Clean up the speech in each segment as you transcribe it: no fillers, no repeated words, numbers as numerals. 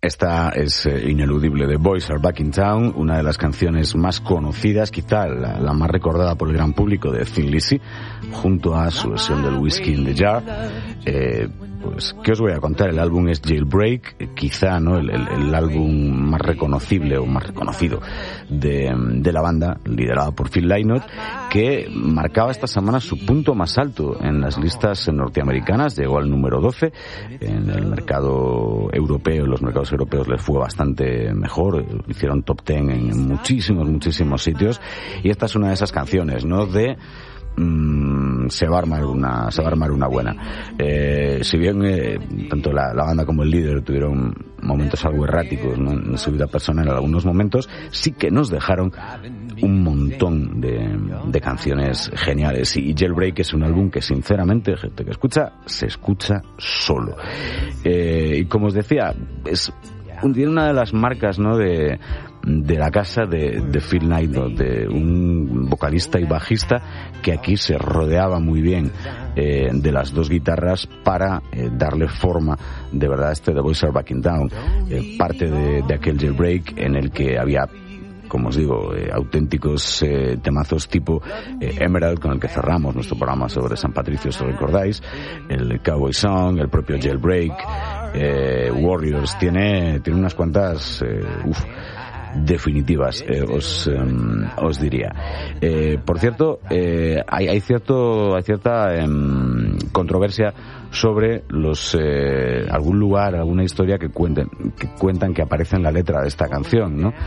Esta es ineludible, The Boys Are Back in Town, una de las canciones más conocidas, quizá la más recordada por el gran público, de Thin Lizzy, junto a su versión del Whiskey in the Jar. Pues, ¿qué os voy a contar? El álbum es Jailbreak, quizá, ¿no?, el álbum más reconocible o más reconocido de la banda, liderado por Phil Lynott, que marcaba esta semana su punto más alto en las listas norteamericanas. Llegó al número 12. En el mercado europeo, en los mercados europeos les fue bastante mejor, hicieron top 10 en muchísimos sitios, y esta es una de esas canciones, ¿no?, de se va a armar una buena. Si bien tanto la banda como el líder tuvieron momentos algo erráticos, ¿no?, en su vida personal en algunos momentos, sí que nos dejaron un montón de canciones geniales. Y Jailbreak es un álbum que, sinceramente, gente que escucha, se escucha solo. Y como os decía, tiene una de las marcas, ¿no?, de la casa de Phil Lynott, de un vocalista y bajista que aquí se rodeaba muy bien de las dos guitarras para darle forma de verdad a este The Boys Are Back in Town. Parte de aquel Jailbreak en el que había, como os digo, auténticos temazos tipo Emerald, con el que cerramos nuestro programa sobre San Patricio, si os recordáis, el Cowboy Song, el propio Jailbreak, Warriors, tiene unas cuantas definitivas, os diría. Por cierto, hay cierta controversia sobre algún lugar, alguna historia que cuentan que aparece en la letra de esta canción, ¿no?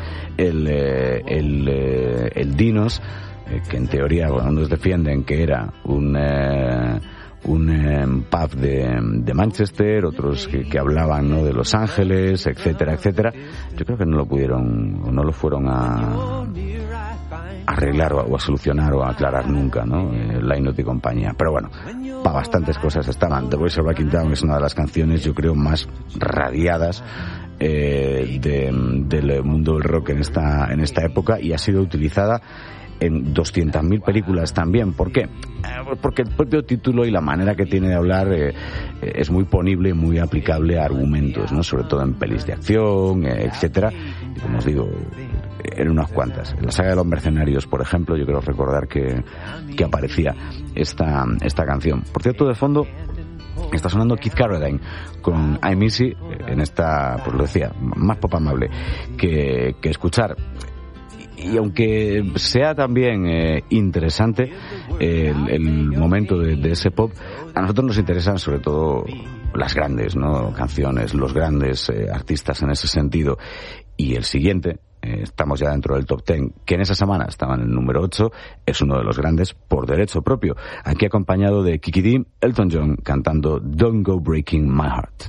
El Dinos, que en teoría, bueno, nos defienden que era un pub de Manchester, otros que hablaban, ¿no?, de Los Ángeles, etcétera. Yo creo que no lo pudieron, o no lo fueron a arreglar o a solucionar o a aclarar nunca, ¿no?, Lynott y compañía. Pero bueno, para bastantes cosas estaban. The Boys Are Back in Town es una de las canciones, yo creo, más radiadas del mundo del rock en esta época, y ha sido utilizada en 200.000 películas también. ¿Por qué? Porque el propio título y la manera que tiene de hablar es muy ponible y muy aplicable a argumentos, ¿no?, sobre todo en pelis de acción, etcétera. Y como os digo, en unas cuantas. En la saga de los mercenarios, por ejemplo, yo creo recordar que aparecía esta canción. Por cierto, de fondo está sonando Keith Carradine con I'm Easy, en esta, pues lo decía, más pop amable que escuchar. Y aunque sea también interesante el momento de ese pop, a nosotros nos interesan sobre todo las grandes, ¿no?, canciones, los grandes artistas en ese sentido. Y el siguiente, estamos ya dentro del top 10, que en esa semana estaba en el número 8, es uno de los grandes por derecho propio. Aquí acompañado de Kiki Dee, Elton John cantando Don't Go Breaking My Heart.